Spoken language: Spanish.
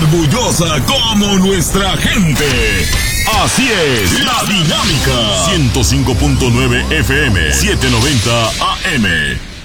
orgullosa como nuestra gente. Así es, La Dinámica. 105.9 FM, 790 AM.